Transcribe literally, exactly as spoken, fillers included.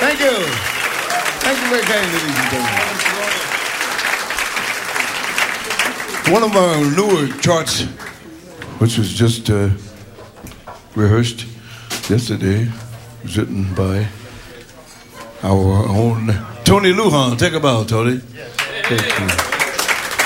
Thank you. Thank you very kindly, ladies and gentlemen. One of our newer charts, which was just uh, rehearsed yesterday, was written by our own Tony Lujan. Take a bow, Tony. Thank you.